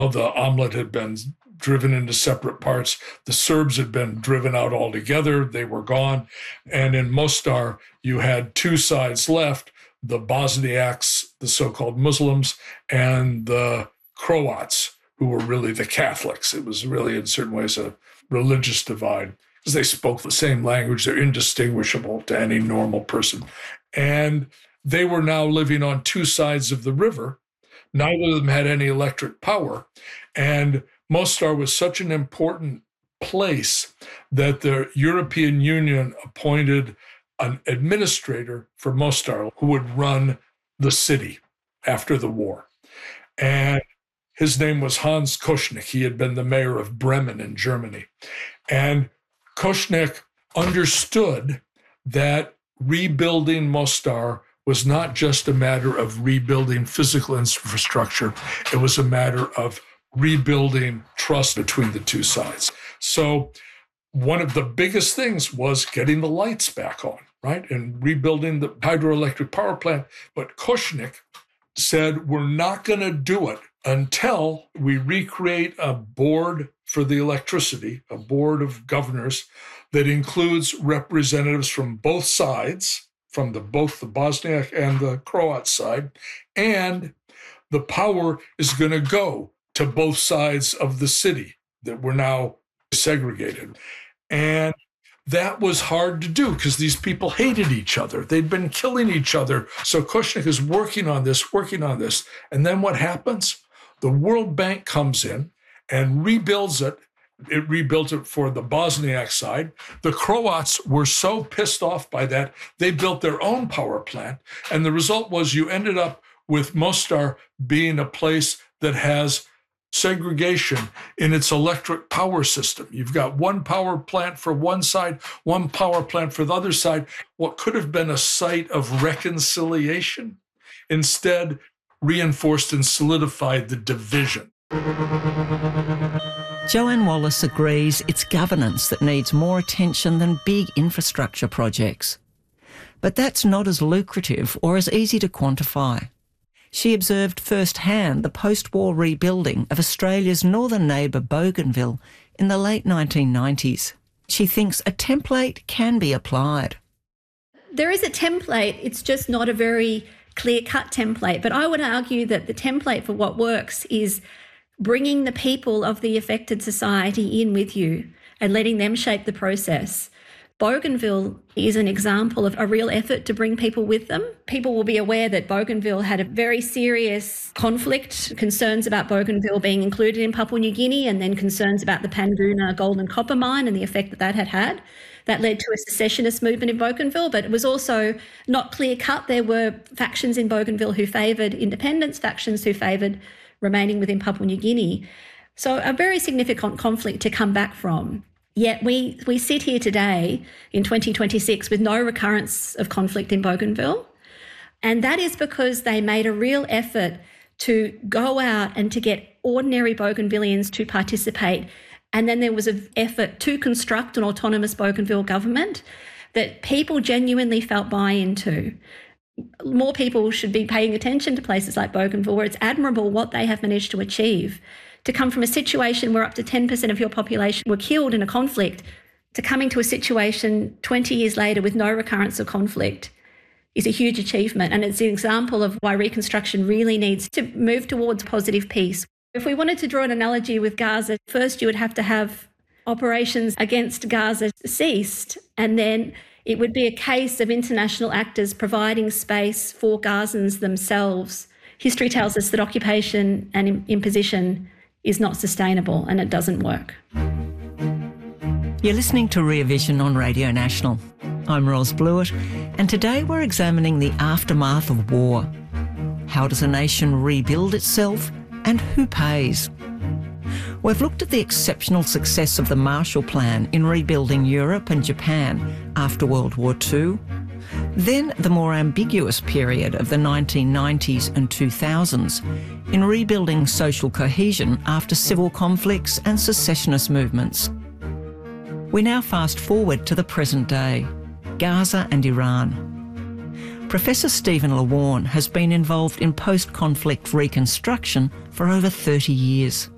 The omelet had been driven into separate parts. The Serbs had been driven out altogether. They were gone. And in Mostar, you had two sides left, the Bosniaks, the so-called Muslims, and the Croats, who were really the Catholics. It was really, in certain ways, a religious divide because they spoke the same language. They're indistinguishable to any normal person. And they were now living on two sides of the river. Neither of them had any electric power. And Mostar was such an important place that the European Union appointed an administrator for Mostar who would run the city after the war. And his name was Hans Koschnick. He had been the mayor of Bremen in Germany. And Koschnick understood that rebuilding Mostar was not just a matter of rebuilding physical infrastructure. It was a matter of rebuilding trust between the two sides. So one of the biggest things was getting the lights back on, right? And rebuilding the hydroelectric power plant. But Koschnick said, we're not going to do it until we recreate a board for the electricity, a board of governors that includes representatives from both sides, from both the Bosniak and the Croat side, and the power is going to go to both sides of the city that were now segregated. And that was hard to do because these people hated each other. They'd been killing each other. So Koschnick is working on this. And then what happens? The World Bank comes in and rebuilds it. It rebuilt it for the Bosniak side. The Croats were so pissed off by that, they built their own power plant. And the result was you ended up with Mostar being a place that has segregation in its electric power system. You've got one power plant for one side, one power plant for the other side. What could have been a site of reconciliation instead reinforced and solidified the division. Joanne Wallace agrees it's governance that needs more attention than big infrastructure projects. But that's not as lucrative or as easy to quantify. She observed firsthand the post-war rebuilding of Australia's northern neighbour Bougainville in the late 1990s. She thinks a template can be applied. There is a template, it's just not a very clear-cut template. But I would argue that the template for what works is bringing the people of the affected society in with you and letting them shape the process. Bougainville is an example of a real effort to bring people with them. People will be aware that Bougainville had a very serious conflict, concerns about Bougainville being included in Papua New Guinea, and then concerns about the Panguna gold and copper mine and the effect that that had had. That led to a secessionist movement in Bougainville, but it was also not clear-cut. There were factions in Bougainville who favoured independence, factions who favoured remaining within Papua New Guinea. So a very significant conflict to come back from. Yet we sit here today in 2026 with no recurrence of conflict in Bougainville. And that is because they made a real effort to go out and to get ordinary Bougainvilleans to participate. And then there was an effort to construct an autonomous Bougainville government that people genuinely felt buy-in to. More people should be paying attention to places like Bougainville, where it's admirable what they have managed to achieve. To come from a situation where up to 10% of your population were killed in a conflict to coming to a situation 20 years later with no recurrence of conflict is a huge achievement. And it's an example of why reconstruction really needs to move towards positive peace. If we wanted to draw an analogy with Gaza, first you would have to have operations against Gaza ceased, and then it would be a case of international actors providing space for Gazans themselves. History tells us that occupation and imposition is not sustainable and it doesn't work. You're listening to Rear Vision on Radio National. I'm Ros Blewett, and today we're examining the aftermath of war. How does a nation rebuild itself, and who pays? We've looked at the exceptional success of the Marshall Plan in rebuilding Europe and Japan after World War II, then the more ambiguous period of the 1990s and 2000s in rebuilding social cohesion after civil conflicts and secessionist movements. We now fast forward to the present day, Gaza and Iran. Professor Stephen Lawarne has been involved in post-conflict reconstruction for over 30 years.